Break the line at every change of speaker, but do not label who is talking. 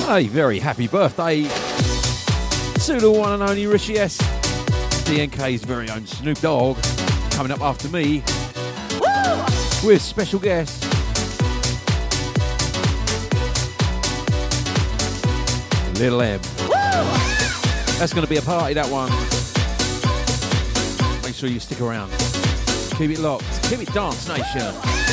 A very happy birthday to the one and only Rishi S. DNK's very own Snoop Dogg coming up after me. Woo! With special guest Little M. Woo! That's going to be a party, that one. Make sure you stick around. Keep it locked. Keep it Dance Nation.